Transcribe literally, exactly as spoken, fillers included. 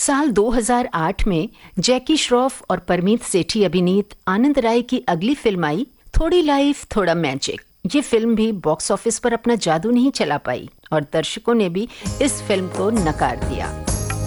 साल दो हज़ार आठ में जैकी श्रॉफ और परमीत सेठी अभिनीत आनंद राय की अगली फिल्म आई थोड़ी लाइफ थोड़ा मैजिक। ये फिल्म भी बॉक्स ऑफिस पर अपना जादू नहीं चला पाई और दर्शकों ने भी इस फिल्म को नकार दिया।